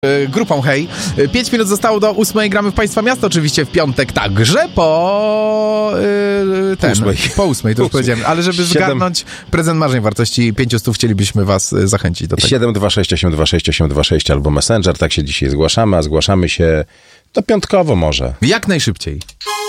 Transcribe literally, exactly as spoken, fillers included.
Grupą Hej. Pięć minut zostało do ósmej. Gramy w Państwa Miasto oczywiście w piątek, także po yy, ten, ósmej. po ósmej, to już powiedziałem, ale żeby Siedem. zgarnąć prezent marzeń wartości pięciuset, chcielibyśmy was y, zachęcić do tego. siedem dwa sześć osiem dwa sześć osiem dwa sześć albo Messenger, tak się dzisiaj zgłaszamy, a zgłaszamy się to piątkowo może. Jak najszybciej.